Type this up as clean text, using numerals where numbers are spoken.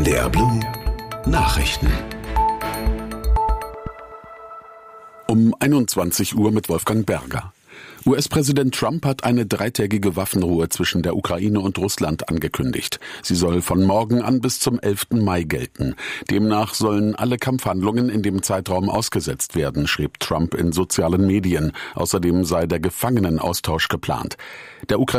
NDR Blue Nachrichten. Um 21 Uhr mit Wolfgang Berger. US-Präsident Trump hat eine 3-tägige Waffenruhe zwischen der Ukraine und Russland angekündigt. Sie soll von morgen an bis zum 11. Mai gelten. Demnach sollen alle Kampfhandlungen in dem Zeitraum ausgesetzt werden, schrieb Trump in sozialen Medien. Außerdem sei der Gefangenenaustausch geplant. Der